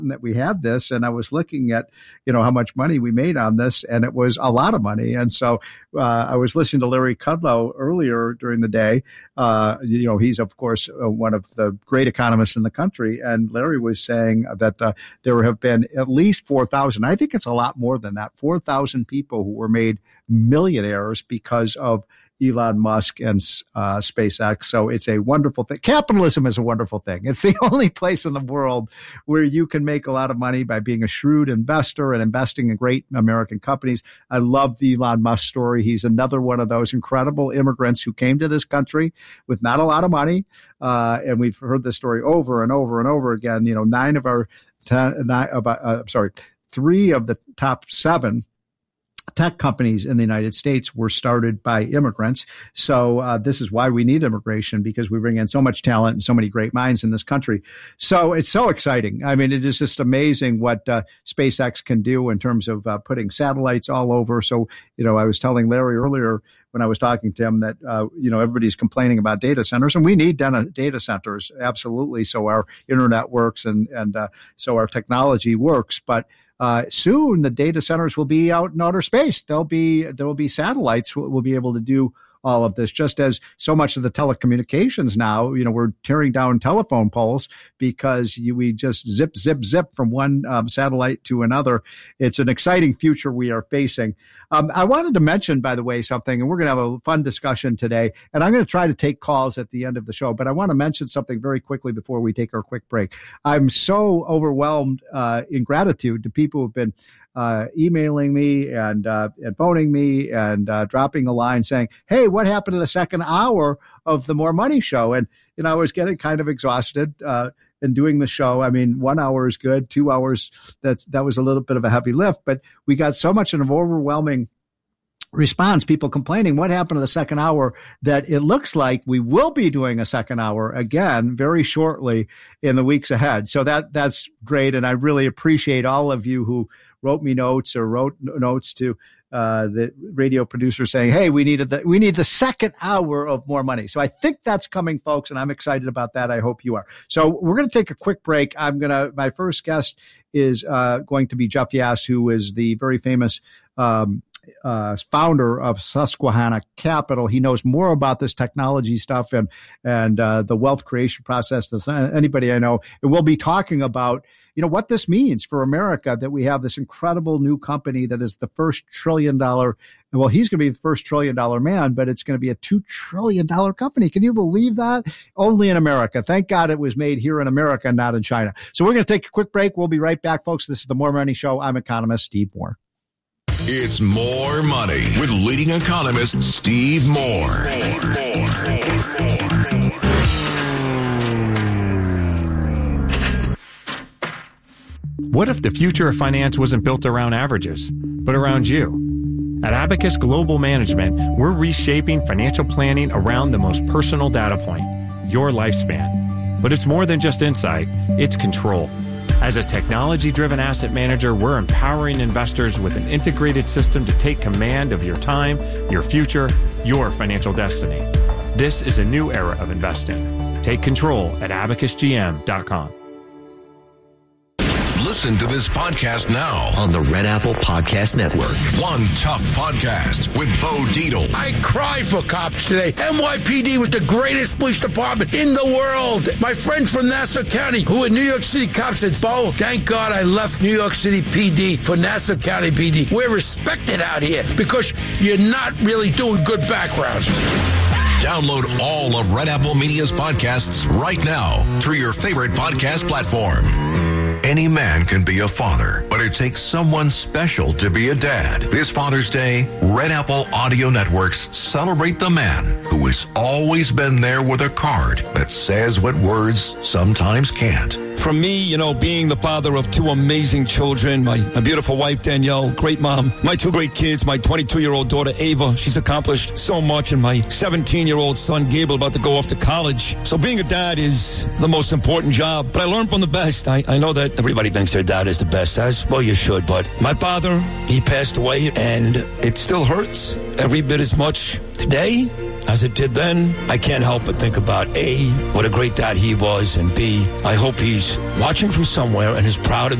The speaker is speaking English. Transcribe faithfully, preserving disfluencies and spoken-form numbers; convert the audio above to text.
that we had this, and I was looking at, you know, how much money we made on this, and it was a lot of money. And so uh, I was listening to Larry Kudlow earlier during the day. Uh, you know, he's, of course, uh, one of the great economists in the country. And Larry was saying that uh, there have been at least four thousand, I think it's a lot more than that, four thousand people who were made millionaires because of Elon Musk and uh, SpaceX. So it's a wonderful thing. Capitalism is a wonderful thing. It's the only place in the world where you can make a lot of money by being a shrewd investor and investing in great American companies. I love the Elon Musk story. He's another one of those incredible immigrants who came to this country with not a lot of money. Uh, and we've heard this story over and over and over again. You know, nine of our, ten, nine, about, uh, sorry, three of the top seven tech companies in the United States were started by immigrants. So uh, this is why we need immigration, because we bring in so much talent and so many great minds in this country. So it's so exciting. I mean, it is just amazing what uh, SpaceX can do in terms of uh, putting satellites all over. So, you know, I was telling Larry earlier when I was talking to him that, uh, you know, everybody's complaining about data centers, and we need data centers, absolutely. So our internet works and, and uh, so our technology works. But Uh, soon the data centers will be out in outer space. There'll be, there will be satellites will, will be able to do all of this, just as so much of the telecommunications now, you know, we're tearing down telephone poles because you, we just zip, zip, zip from one um, satellite to another. It's an exciting future we are facing. Um, I wanted to mention, by the way, something, and we're going to have a fun discussion today, and I'm going to try to take calls at the end of the show, but I want to mention something very quickly before we take our quick break. I'm so overwhelmed uh, in gratitude to people who've been Uh, emailing me and uh, and phoning me and uh, dropping a line saying, "Hey, what happened to the second hour of the More Money show?" And you know, I was getting kind of exhausted uh, in doing the show. I mean, one hour is good, two hours that's that was a little bit of a heavy lift, but we got so much of an overwhelming response, people complaining, what happened to the second hour, that it looks like we will be doing a second hour again very shortly in the weeks ahead. So that that's great, and I really appreciate all of you who wrote me notes or wrote notes to uh, the radio producer saying, "Hey, we needed the we need the second hour of More Money." So I think that's coming, folks, and I'm excited about that. I hope you are. So we're going to take a quick break. I'm gonna. My first guest is uh, going to be Jeff Yass, who is the very famous Um, Uh, founder of Susquehanna Capital. He knows more about this technology stuff and and uh, the wealth creation process than anybody I know. And we'll be talking about, you know, what this means for America, that we have this incredible new company that is the first trillion dollar. Well, he's going to be the first trillion dollar man, but it's going to be a two trillion dollar company. Can you believe that? Only in America. Thank God it was made here in America, not in China. So we're going to take a quick break. We'll be right back, folks. This is the More Money Show. I'm economist Steve Moore. It's More Money with leading economist Steve Moore. What if the future of finance wasn't built around averages, but around you? At Abacus Global Management, we're reshaping financial planning around the most personal data point, your lifespan. But it's more than just insight, it's control. As a technology-driven asset manager, we're empowering investors with an integrated system to take command of your time, your future, your financial destiny. This is a new era of investing. Take control at abacus g m dot com. Listen to this podcast now on the Red Apple Podcast Network. One Tough Podcast with Bo Dietl. I cry for cops today. N Y P D was the greatest police department in the world. My friend from Nassau County, who are New York City cops, said, "Bo, thank God I left New York City P D for Nassau County P D. We're respected out here because you're not really doing good backgrounds." Download all of Red Apple Media's podcasts right now through your favorite podcast platform. Any man can be a father, but it takes someone special to be a dad. This Father's Day, Red Apple Audio Networks celebrate the man who has always been there with a card that says what words sometimes can't. For me, you know, being the father of two amazing children, my, my beautiful wife, Danielle, great mom, my two great kids, my twenty-two-year-old daughter, Ava, she's accomplished so much, and my seventeen-year-old son, Gabriel, about to go off to college. So being a dad is the most important job, but I learned from the best. I, I know that everybody thinks their dad is the best, as well you should, but my father, he passed away, and it still hurts every bit as much today as it did then, I can't help but think about A, what a great dad he was, and B, I hope he's watching from somewhere and is proud of